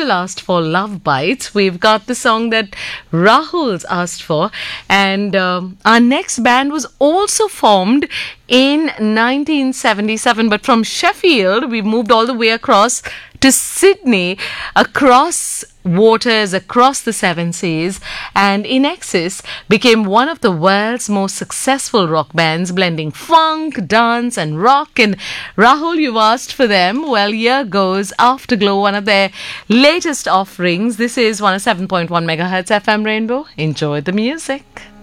Angel asked for Love Bites. We've got the song that Rahul's asked for. And our next band was also formed in 1977. But from Sheffield, we moved all the way across to Sydney, across waters, across the seven seas, and In Excess became one of the world's most successful rock bands, blending funk, dance and rock. And Rahul, you've asked for them. Well, here goes Afterglow, one of their latest offerings. This is 107.1 megahertz FM Rainbow. Enjoy the music.